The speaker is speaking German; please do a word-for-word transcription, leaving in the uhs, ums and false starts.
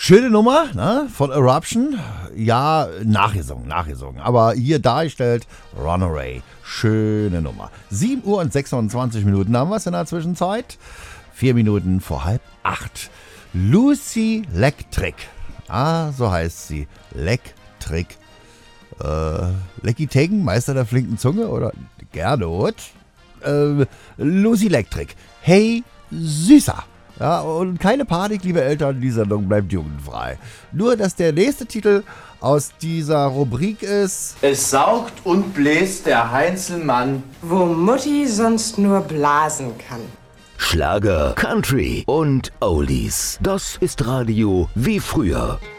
Schöne Nummer, ne, von Eruption. Ja, nachgesungen, nachgesungen. Aber hier dargestellt Runaway. Schöne Nummer. sieben Uhr und sechsundzwanzig Minuten haben wir es in der Zwischenzeit. Vier Minuten vor halb acht. Lucy Lectric. Ah, so heißt sie. Lectric. Äh, Lecky Tegen, Meister der flinken Zunge oder Gernot? Äh, Lucy Lectric. Hey, Süßer. Ja, und keine Panik, liebe Eltern, die Sendung bleibt jugendfrei. Nur, dass der nächste Titel aus dieser Rubrik ist: Es saugt und bläst der Heinzelmann, wo Mutti sonst nur blasen kann. Schlager, Country und Oldies. Das ist Radio wie früher.